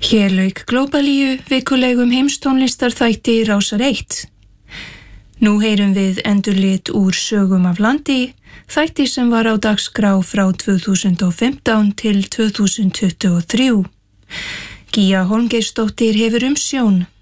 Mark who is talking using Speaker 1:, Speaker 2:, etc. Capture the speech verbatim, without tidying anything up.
Speaker 1: Hér lauk Glóbalíu vikulegum heimstónlistarþætti Rásar eitt. Nú heyrum við endurlit úr Sögum af landi, þætti sem var á dagskrá frá tvö þúsund og fimmtán til tvö þúsund tuttugu og þrjú. Gígja Hólmgeirsdóttir hefur umsjón.